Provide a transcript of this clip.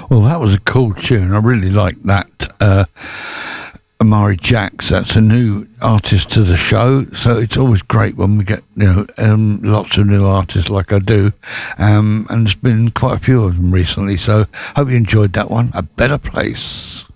Well, that was a cool tune. I really like that. Amari Jacks, that's a new artist to the show, so it's always great when we get lots of new artists like I do, and there's been quite a few of them recently, so hope you enjoyed that one. A Better Place.